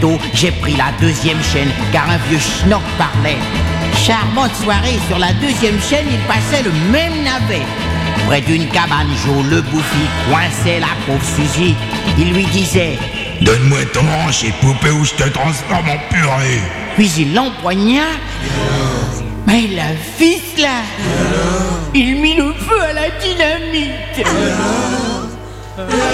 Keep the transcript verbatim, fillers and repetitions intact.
aussitôt, j'ai pris la deuxième chaîne, car un vieux schnock parlait. Charmante soirée, sur la deuxième chaîne, il passait le même navet. Près d'une cabane, Joe le bouffi coinçait la pauvre Suzy. Il lui disait: donne-moi ton hanche et poupée ou je te transforme en purée. Puis il l'empoigna. Mais la fils là, il mit le feu à la dynamite. Et alors ? Et alors ?